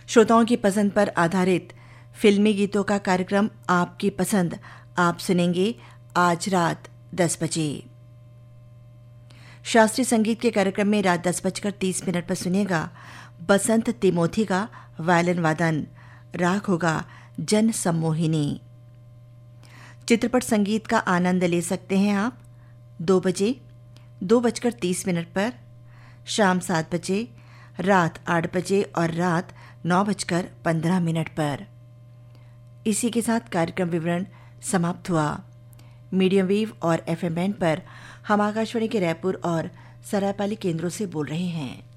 श्रोताओं की पसंद पर आधारित फिल्मी गीतों का कार्यक्रम आपकी पसंद आप सुनेंगे आज रात 10 बजे। शास्त्रीय संगीत के कार्यक्रम में रात 10:30 पर सुनिएगा बसंत तिमोथी का वायलिन वादन, राग होगा जन सम्मोहिनी। चित्रपट संगीत का आनंद ले सकते हैं आप 2 बजे, 2:30 पर, शाम 7 बजे, रात 8 बजे और रात 9:15 पर। इसी के साथ कार्यक्रम विवरण समाप्त हुआ। मीडियम वेव और FM बैंड पर हम आकाशवाणी के रायपुर और सरायपाली केंद्रों से बोल रहे हैं।